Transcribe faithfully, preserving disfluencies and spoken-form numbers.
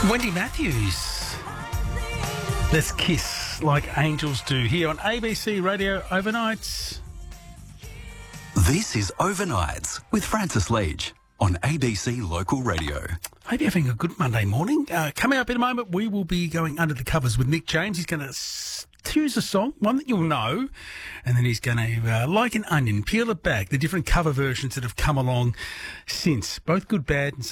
Wendy Matthews. Let's kiss like angels do here on A B C Radio Overnights. This is Overnights with Francis Leach on A B C Local Radio. Hope you're having a good Monday morning. Uh, coming up in a moment, we will be going under the covers with Nick James. He's going to s- choose a song, one that you'll know, and then he's going to, uh, like an onion, peel it back, the different cover versions that have come along since. Both good, bad, and